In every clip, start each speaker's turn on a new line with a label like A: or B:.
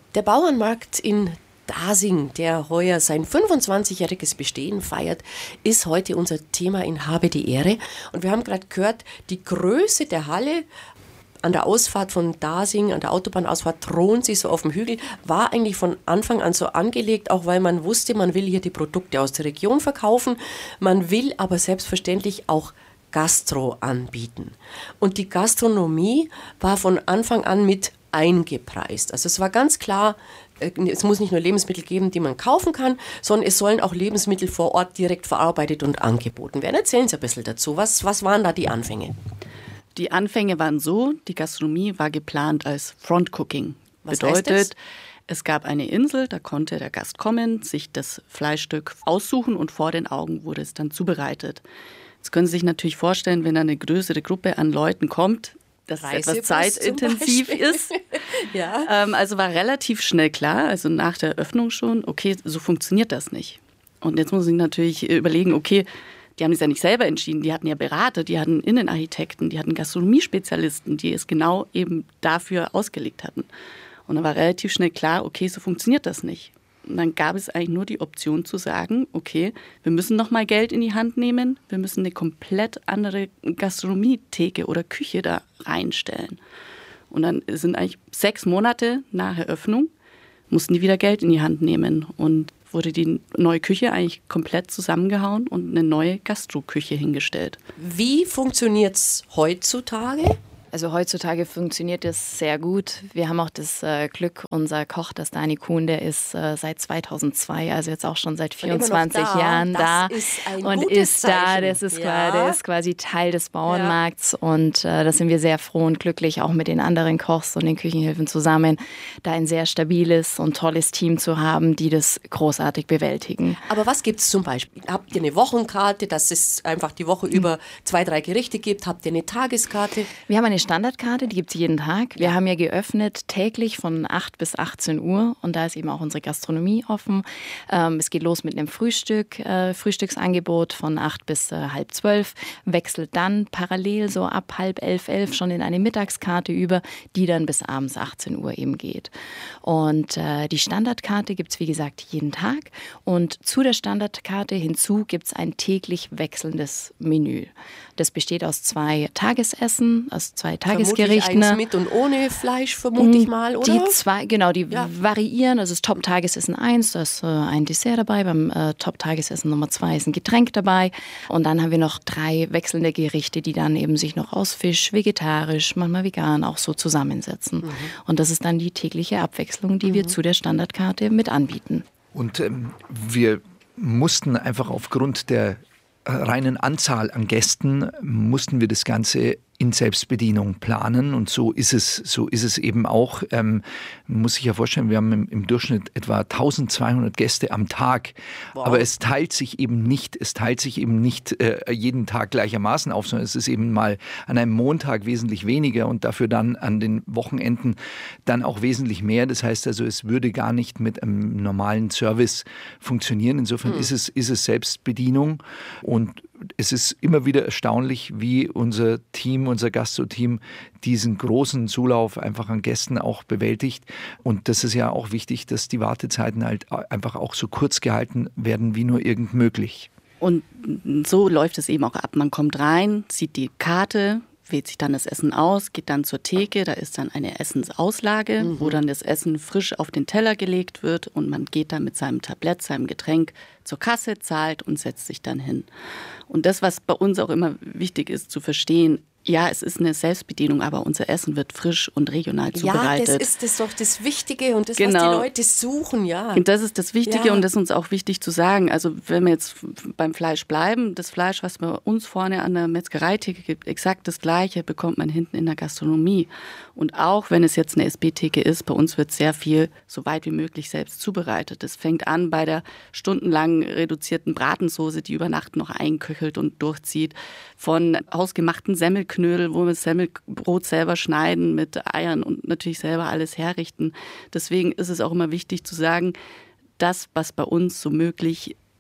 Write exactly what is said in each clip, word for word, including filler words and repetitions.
A: Der Bauernmarkt in Dasing, der heuer sein fünfundzwanzigjähriges Bestehen feiert, ist heute unser Thema in Habe die Ehre. Und wir haben gerade gehört, die Größe der Halle an der Ausfahrt von Dasing, an der Autobahnausfahrt Thronsee, so auf dem Hügel, war eigentlich von Anfang an so angelegt, auch weil man wusste, man will hier die Produkte aus der Region verkaufen, man will aber selbstverständlich auch Gastro anbieten. Und die Gastronomie war von Anfang an mit eingepreist. Also es war ganz klar, es muss nicht nur Lebensmittel geben, die man kaufen kann, sondern es sollen auch Lebensmittel vor Ort direkt verarbeitet und angeboten werden. Erzählen Sie ein bisschen dazu. Was, was waren da die Anfänge?
B: Die Anfänge waren so, die Gastronomie war geplant als Frontcooking.
A: Was
B: Bedeutet,
A: heißt das?
B: Es gab eine Insel, da konnte der Gast kommen, sich das Fleischstück aussuchen und vor den Augen wurde es dann zubereitet. Jetzt können Sie sich natürlich vorstellen, wenn eine größere Gruppe an Leuten kommt, dass es etwas zeitintensiv ist. Ja. Ähm, also war relativ schnell klar, also nach der Eröffnung schon, okay, so funktioniert das nicht. Und jetzt muss ich natürlich überlegen, okay, die haben es ja nicht selber entschieden, die hatten ja Berater, die hatten Innenarchitekten, die hatten Gastronomiespezialisten, die es genau eben dafür ausgelegt hatten. Und dann war relativ schnell klar, okay, so funktioniert das nicht. Und dann gab es eigentlich nur die Option zu sagen, okay, wir müssen nochmal Geld in die Hand nehmen, wir müssen eine komplett andere Gastronomietheke oder Küche da reinstellen. Und dann sind eigentlich sechs Monate nach Eröffnung, mussten die wieder Geld in die Hand nehmen und wurde die neue Küche eigentlich komplett zusammengehauen und eine neue Gastroküche hingestellt.
A: Wie funktioniert es heutzutage?
C: Also heutzutage funktioniert das sehr gut. Wir haben auch das äh, Glück, unser Koch, das Dani Kuhn, der ist äh, seit zweitautzwei, also jetzt auch schon seit vierundzwanzig
A: da.
C: Jahren
A: das
C: da
A: ist ein
C: und
A: gutes
C: ist da.
A: Zeichen.
C: Das ist,
A: ja.
C: quasi, der ist quasi Teil des Bauernmarkts ja. und äh, da sind wir sehr froh und glücklich, auch mit den anderen Kochs und den Küchenhilfen zusammen, da ein sehr stabiles und tolles Team zu haben, die das großartig bewältigen.
A: Aber was gibt es zum Beispiel? Habt ihr eine Wochenkarte, dass es einfach die Woche über zwei, drei Gerichte gibt? Habt ihr eine Tageskarte?
C: Wir haben eine Standardkarte, die gibt es jeden Tag. Wir haben ja geöffnet täglich von acht bis achtzehn Uhr und da ist eben auch unsere Gastronomie offen. Ähm, es geht los mit einem Frühstück, äh, Frühstücksangebot von acht bis äh, halb zwölf, wechselt dann parallel so ab halb elf, elf schon in eine Mittagskarte über, die dann bis abends achtzehn Uhr eben geht. Und äh, die Standardkarte gibt es wie gesagt jeden Tag und zu der Standardkarte hinzu gibt es ein täglich wechselndes Menü. Das besteht aus zwei Tagesessen, aus zwei Tagesgerichten.
A: Eins mit und ohne Fleisch, vermute ich mal, oder?
C: Die zwei, genau, die
A: ja.
C: variieren. Also das Top-Tagesessen eins, da ist äh, ein Dessert dabei. Beim äh, Top-Tagesessen Nummer zwei ist ein Getränk dabei. Und dann haben wir noch drei wechselnde Gerichte, die dann eben sich noch aus Fisch, vegetarisch, manchmal vegan auch so zusammensetzen. Mhm. Und das ist dann die tägliche Abwechslung, die mhm. wir zu der Standardkarte mit anbieten.
D: Und ähm, wir mussten einfach aufgrund der reinen Anzahl an Gästen mussten wir das Ganze in Selbstbedienung planen und so ist es, so ist es eben auch. Ähm, man muss sich ja vorstellen, wir haben im, im Durchschnitt etwa eintausendzweihundert Gäste am Tag, wow. aber es teilt sich eben nicht, es teilt sich eben nicht äh, jeden Tag gleichermaßen auf, sondern es ist eben mal an einem Montag wesentlich weniger und dafür dann an den Wochenenden dann auch wesentlich mehr. Das heißt also, es würde gar nicht mit einem normalen Service funktionieren. Insofern hm. ist es, ist es Selbstbedienung und es ist immer wieder erstaunlich, wie unser Team, unser Gastro-Team diesen großen Zulauf einfach an Gästen auch bewältigt. Und das ist ja auch wichtig, dass die Wartezeiten halt einfach auch so kurz gehalten werden, wie nur irgend möglich.
B: Und so läuft es eben auch ab. Man kommt rein, sieht die Karte, wählt sich dann das Essen aus, geht dann zur Theke, da ist dann eine Essensauslage, mhm. wo dann das Essen frisch auf den Teller gelegt wird und man geht dann mit seinem Tablett, seinem Getränk zur Kasse, zahlt und setzt sich dann hin. Und das, was bei uns auch immer wichtig ist zu verstehen, ja, es ist eine Selbstbedienung, aber unser Essen wird frisch und regional zubereitet.
A: Ja, das ist das doch das Wichtige und das,
B: genau.
A: was die Leute suchen, ja.
B: Und das ist das Wichtige
A: ja.
B: und das ist uns auch wichtig zu sagen. Also wenn wir jetzt beim Fleisch bleiben, das Fleisch, was bei uns vorne an der Metzgereitheke gibt, exakt das Gleiche bekommt man hinten in der Gastronomie. Und auch wenn es jetzt eine S B-Theke ist, bei uns wird sehr viel so weit wie möglich selbst zubereitet. Das fängt an bei der stundenlang reduzierten Bratensoße, die über Nacht noch einköchelt und durchzieht, von hausgemachten Semmelknödel, wo wir das Semmelbrot selber schneiden mit Eiern und natürlich selber alles herrichten. Deswegen ist es auch immer wichtig zu sagen, das, was bei uns so möglich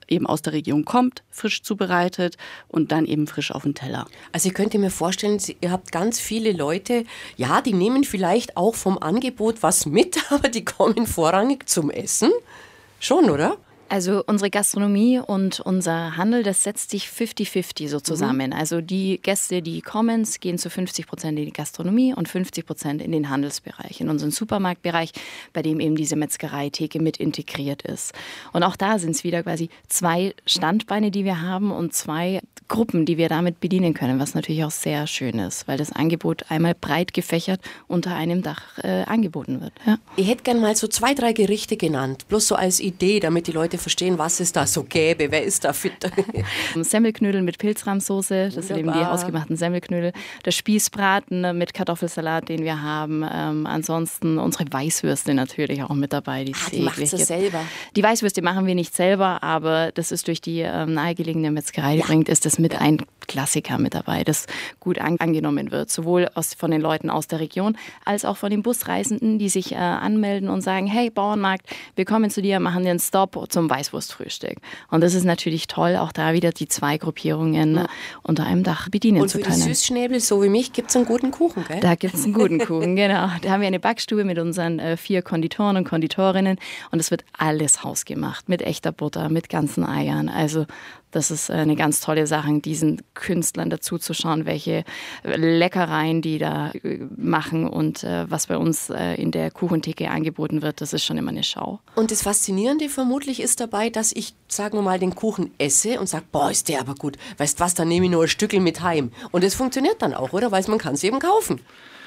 B: eben aus der Region kommt, frisch zubereitet und dann eben frisch auf den Teller.
A: Also ich könnte mir vorstellen, ihr habt ganz viele Leute, ja, die nehmen vielleicht auch vom Angebot was mit, aber die kommen vorrangig zum Essen. Schon, oder?
C: Also unsere Gastronomie und unser Handel, das setzt sich fünfzig fünfzig so zusammen. Mhm. Also die Gäste, die kommen, gehen zu fünfzig Prozent in die Gastronomie und fünfzig Prozent in den Handelsbereich, in unseren Supermarktbereich, bei dem eben diese Metzgereitheke mit integriert ist. Und auch da sind es wieder quasi zwei Standbeine, die wir haben und zwei Gruppen, die wir damit bedienen können, was natürlich auch sehr schön ist, weil das Angebot einmal breit gefächert unter einem Dach äh, angeboten wird. Ja.
A: Ich hätte gerne mal so zwei, drei Gerichte genannt, bloß so als Idee, damit die Leute verstehen, was es da so gäbe, wer ist da fit.
C: Semmelknödel mit Pilzrahmsoße, das sind eben die hausgemachten Semmelknödel. Der Spießbraten mit Kartoffelsalat, den wir haben. Ähm, ansonsten unsere Weißwürste natürlich auch mit dabei. Die,
A: ah, die macht sie selber?
C: Die Weißwürste machen wir nicht selber, aber das ist durch die ähm, nahegelegene Metzgerei, die ja. bringt, ist das mit ein Klassiker mit dabei, das gut an, angenommen wird. Sowohl aus, von den Leuten aus der Region, als auch von den Busreisenden, die sich äh, anmelden und sagen, hey Bauernmarkt, wir kommen zu dir, machen dir einen Stop zum Weißwurstfrühstück. Und das ist natürlich toll, auch da wieder die zwei Gruppierungen ja. unter einem Dach bedienen
A: und
C: zu können.
A: Und für die Süßschnäbel, so wie mich, gibt es einen guten Kuchen, gell?
C: Da gibt es einen guten Kuchen, genau. Da haben wir eine Backstube mit unseren äh, vier Konditoren und Konditorinnen und es wird alles hausgemacht, mit echter Butter, mit ganzen Eiern. Also das ist eine ganz tolle Sache, diesen Künstlern dazu zu schauen, welche Leckereien die da machen und äh, was bei uns äh, in der Kuchentheke angeboten wird, das ist schon immer eine Schau.
A: Und das Faszinierende vermutlich ist dabei, dass ich, sagen wir mal, den Kuchen esse und sage, boah, ist der aber gut. Weißt was, dann nehme ich nur ein Stückel mit heim. Und das funktioniert dann auch, oder? Weil man kann es eben kaufen.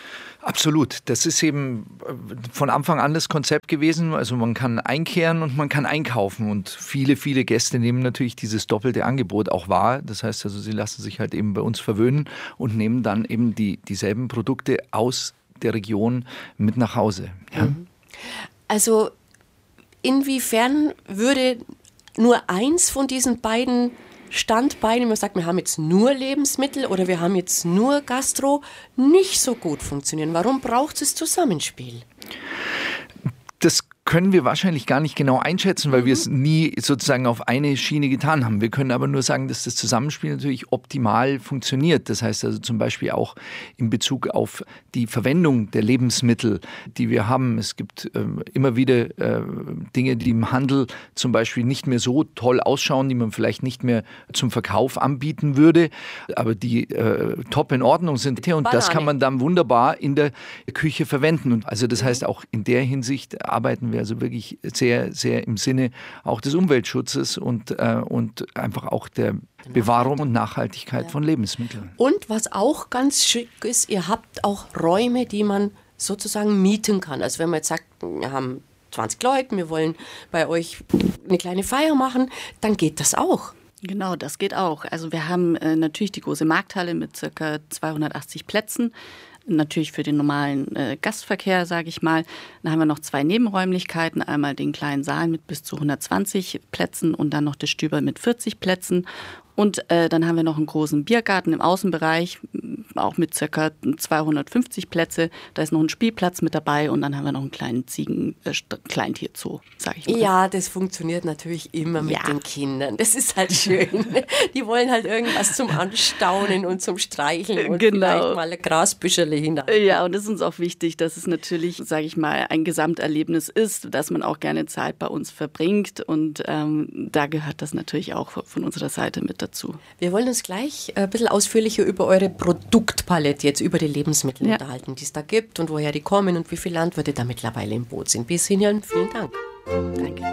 D: Absolut. Das ist eben von Anfang an das Konzept gewesen. Also man kann einkehren und man kann einkaufen. Und viele, viele Gäste nehmen natürlich dieses doppelte Angebot auch wahr. Das heißt also, sie lassen sich halt eben bei uns verwöhnen und nehmen dann eben die, dieselben Produkte aus der Region mit nach Hause. Ja?
A: Also inwiefern würde nur eins von diesen beiden Standbeine, man sagt, wir haben jetzt nur Lebensmittel oder wir haben jetzt nur Gastro, nicht so gut funktionieren. Warum braucht es Zusammenspiel?
D: Das können wir wahrscheinlich gar nicht genau einschätzen, weil mhm. wir es nie sozusagen auf eine Schiene getan haben. Wir können aber nur sagen, dass das Zusammenspiel natürlich optimal funktioniert. Das heißt also zum Beispiel auch in Bezug auf die Verwendung der Lebensmittel, die wir haben. Es gibt äh, immer wieder äh, Dinge, die im Handel zum Beispiel nicht mehr so toll ausschauen, die man vielleicht nicht mehr zum Verkauf anbieten würde, aber die äh, top in Ordnung sind. Und Banane. Das kann man dann wunderbar in der Küche verwenden. Und also das heißt, auch in der Hinsicht arbeiten wir also wirklich sehr, sehr im Sinne auch des Umweltschutzes und, äh, und einfach auch der Bewahrung und Nachhaltigkeit ja. von Lebensmitteln.
A: Und was auch ganz schick ist, ihr habt auch Räume, die man sozusagen mieten kann. Also wenn man jetzt sagt, wir haben zwanzig Leute, wir wollen bei euch eine kleine Feier machen, dann geht das auch.
B: Genau, das geht auch. Also wir haben äh, natürlich die große Markthalle mit ca. zweihundertachtzig Plätzen. Natürlich für den normalen äh, Gastverkehr, sage ich mal. Dann haben wir noch zwei Nebenräumlichkeiten. Einmal den kleinen Saal mit bis zu hundertzwanzig Plätzen und dann noch das Stüberl mit vierzig Plätzen. Und äh, dann haben wir noch einen großen Biergarten im Außenbereich, auch mit ca. zweihundertfünfzig Plätze. Da ist noch ein Spielplatz mit dabei und dann haben wir noch einen kleinen Ziegen-Kleintierzoo, äh, sage ich mal.
A: Ja, das funktioniert natürlich immer mit ja. den Kindern. Das ist halt schön. Die wollen halt irgendwas zum Anstaunen und zum Streicheln und genau. vielleicht mal ein Grasbüscherle hinein.
B: Ja, und es ist uns auch wichtig, dass es natürlich, sage ich mal, ein Gesamterlebnis ist, dass man auch gerne Zeit bei uns verbringt und ähm, da gehört das natürlich auch von unserer Seite mit dazu.
A: Wir wollen uns gleich ein bisschen ausführlicher über eure Produktpalette, jetzt über die Lebensmittel ja. unterhalten, die es da gibt und woher die kommen und wie viele Landwirte da mittlerweile im Boot sind. Bis hierhin, vielen Dank.
B: Danke.